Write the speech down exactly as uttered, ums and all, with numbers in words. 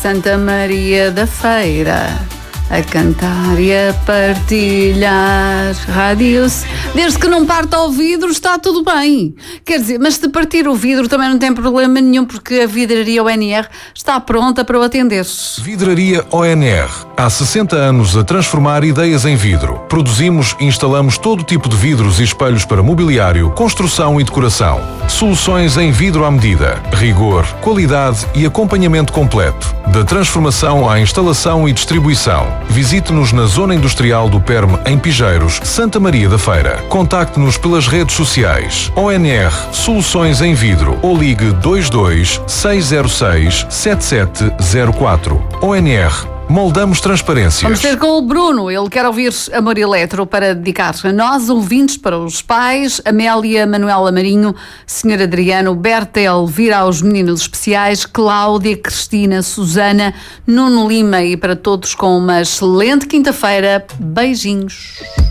Santa Maria da Feira, a cantar e a partilhar rádios. Desde que não parta o vidro está tudo bem. Quer dizer, mas se partir o vidro também não tem problema nenhum, porque a Vidraria O N R está pronta para o atender. Vidraria O N R. Há sessenta anos a transformar ideias em vidro. Produzimos e instalamos todo tipo de vidros e espelhos para mobiliário, construção e decoração. Soluções em vidro à medida. Rigor, qualidade e acompanhamento completo. Da transformação à instalação e distribuição. Visite-nos na Zona Industrial do Perme, em Pijeiros, Santa Maria da Feira. Contacte-nos pelas redes sociais. O N R Soluções em Vidro ou ligue dois dois seis zero seis sete sete zero quatro. O N R Moldamos transparências. Vamos ter com o Bruno. Ele quer ouvir Amor Eletro para dedicar a nós, ouvintes, para os pais, Amélia, Manuela Marinho, senhor Adriano, Berta Elvira, aos meninos especiais, Cláudia, Cristina, Susana, Nuno Lima, e para todos com uma excelente quinta-feira. Beijinhos.